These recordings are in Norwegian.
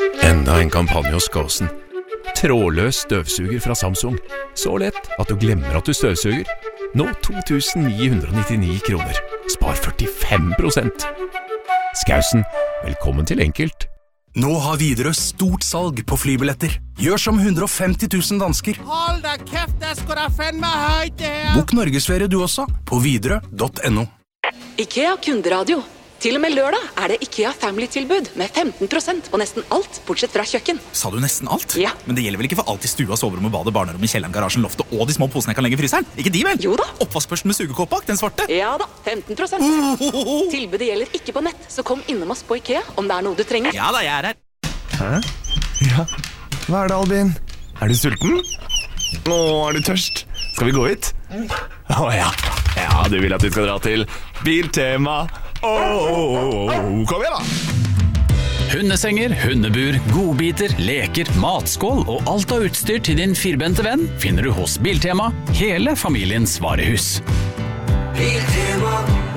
Enda en kampanje hos Gåsen. Trådløs støvsuger fra Samsung. Så lett at du glemmer at du støvsuger. Nå 2.999 kroner. Spar 45%. Skausen, velkommen til Enkelt. Nå har Widerøe stort salg på flybilletter. Gjør som 150 000 dansker. Hold da kæft, det skal da fandme højt det her. Bok Norgesferie du også, på widerøe.no. IKEA kunderadio. Til og med lørdag det IKEA Family-tilbud med 15% på nesten alt, bortsett fra kjøkken. Sa du nesten alt? Ja. Men det gjelder vel ikke for alt I stua, soverommet, badet, barnerommet, kjelleren, garasjen, loftet og de små posene jeg kan legge I fryseren? Ikke de vel? Jo da. Oppvaskbørsten med sugekåp bak, den svarte? Ja da, 15%. Tilbudet gjelder ikke på nett, så kom innom oss på IKEA om det noe du trenger. Ja da, jeg her. Hæ? Ja, hva det, Albin? Du sulten? Du tørst? Skal vi gå hit? Ja. Ja, du vil at vi skal dra til Biltema. Kom igjen da! Hundesenger, hundebur, godbiter, leker, matskål og alt av utstyr til din firbente venn finner du hos Biltema, hele familiens varehus. Biltema,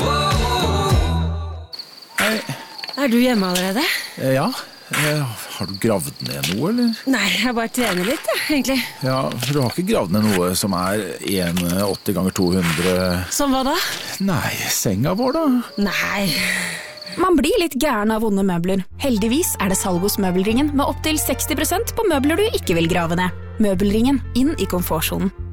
Hei. Du hjemme allerede? Ja. Har du gravd ned noe, eller? Nei, jeg bare trener litt, egentlig. Ja, for du har ikke gravd ned noe som 1,80 ganger 200... Som hva da? Nei, senga vår da? Nei. Man blir litt gæren av vonde møbler. Heldigvis det salg hos Møbelringen med opp til 60% på møbler du ikke vil grave ned. Møbelringen, inn I komfortzonen.